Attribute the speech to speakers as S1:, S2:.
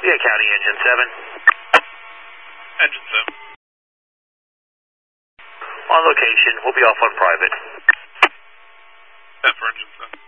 S1: Yeah, County Engine 7.
S2: Engine 7.
S1: On location. We'll be off on private.
S2: 10 for Engine 7.